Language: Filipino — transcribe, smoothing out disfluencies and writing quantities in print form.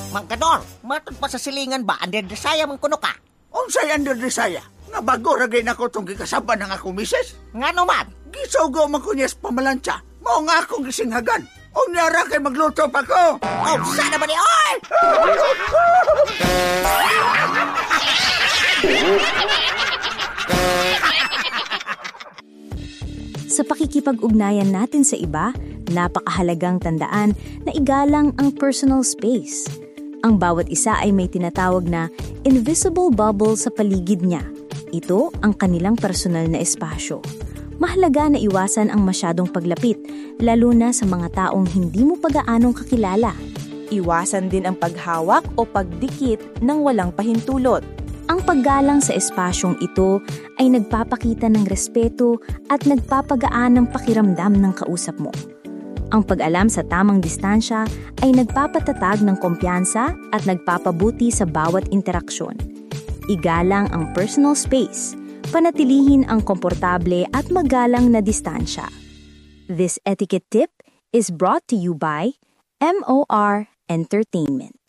Mangkador, matod pa sa silingan ba, under the saya mong kuno ka? Unsay under the saya? Nga bago ragay na ko itong gikasaban ng akong misis? Nga naman? Gisawgaw man ko niyas pamalansya. Mao nga akong gisinghagan. O niyara kay magluto pa ko. Oh, sana ba ni oy? Sa pakikipag-ugnayan natin sa iba, napakahalagang tandaan na igalang ang personal space. Ang bawat isa ay may tinatawag na invisible bubble sa paligid niya. Ito ang kanilang personal na espasyo. Mahalaga na iwasan ang masyadong paglapit, lalo na sa mga taong hindi mo pagaanong kakilala. Iwasan din ang paghawak o pagdikit ng walang pahintulot. Ang paggalang sa espasyong ito ay nagpapakita ng respeto at nagpapagaan ng pakiramdam ng kausap mo. Ang pag-alam sa tamang distansya ay nagpapatatag ng kumpiyansa at nagpapabuti sa bawat interaksyon. Igalang ang personal space, panatilihin ang komportable at magalang na distansya. This etiquette tip is brought to you by MOR Entertainment.